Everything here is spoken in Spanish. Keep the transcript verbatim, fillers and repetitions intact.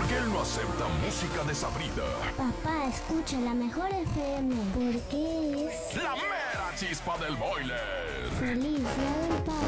Porque él no acepta música desabrida. Papá, escucha la mejor F M. Porque es La mera chispa del boiler. feliz día del padre.